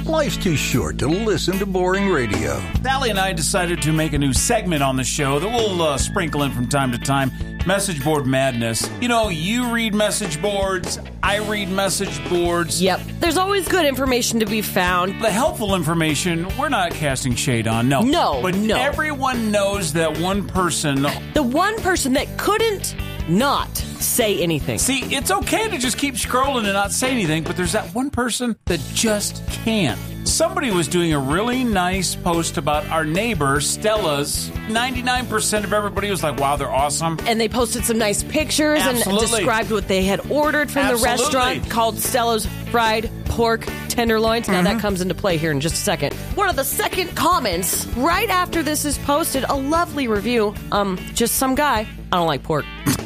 Life's too short to listen to boring radio. Allie and I decided to make a new segment on the show that we'll sprinkle in from time to time. Message board madness. You know, you read message boards, I read message boards. Yep. There's always good information to be found. The helpful information, we're not casting shade on, no. No, but no. Everyone knows that one person... The one person that couldn't not say anything. See, it's okay to just keep scrolling and not say anything, but there's that one person that just can't. Somebody was doing a really nice post about our neighbor, Stella's. 99% of everybody was like, wow, they're awesome. And they posted some nice pictures and described what they had ordered from the restaurant called Stella's Fried Pork Tenderloins. Now that comes into play here in just a second. One of the second comments right after this is posted, a lovely review. Just some guy. I don't like pork.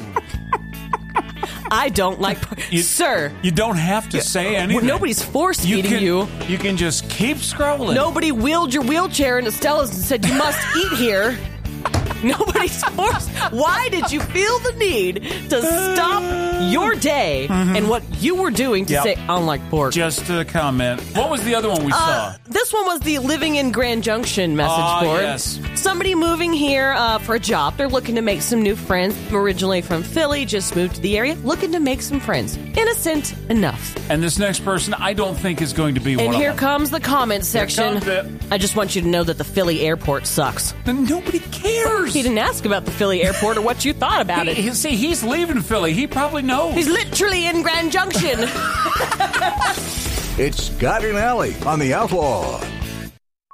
I don't like pork. Sir. You don't have to say anything. Nobody's force-feeding you. You can just keep scrolling. Nobody wheeled your wheelchair into Stella's and said, you must eat here. Nobody's forced. Why did you feel the need to stop your day and what you were doing to say, I don't like pork? Just a comment. What was the other one we saw? This one was the Living in Grand Junction message board. Yes. Somebody moving here for a job. They're looking to make some new friends. Originally from Philly, just moved to the area, looking to make some friends. Innocent enough. And this next person, I don't think is going to be one of them. And here comes the comment section. I just want you to know that the Philly airport sucks. And nobody cares. He didn't ask about the Philly airport or what you thought about it. See, he's leaving Philly. He probably knows. He's literally in Grand Junction. It's Scott and Allie on The Outlaw.